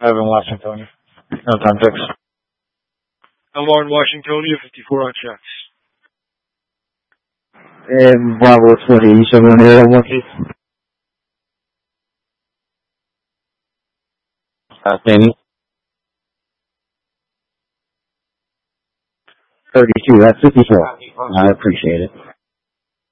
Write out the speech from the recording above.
Evan Washington. No context. I'm Warren Washington, 54 on checks. Bravo 27 on air, monkey. Danny. 32, that's 54. I appreciate it.